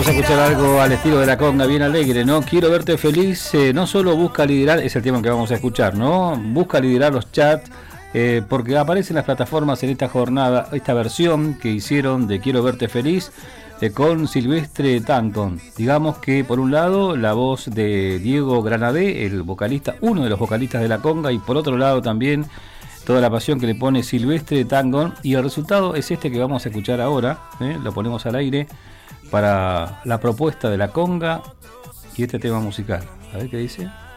Vamos a escuchar algo al estilo de la conga, bien alegre, ¿no? Quiero verte feliz, no solo busca liderar, es el tema que vamos a escuchar, ¿no? Busca liderar los chats, porque aparecen las plataformas en esta jornada, esta versión que hicieron de Quiero verte feliz, con Silvestre Tangón. Digamos que por un lado la voz de Diego Granadé, el vocalista, uno de los vocalistas de la conga, y por otro lado también toda la pasión que le pone Silvestre Tangón, y el resultado es este que vamos a escuchar ahora, lo ponemos al aire para la propuesta de la conga y este tema musical. A ver qué dice.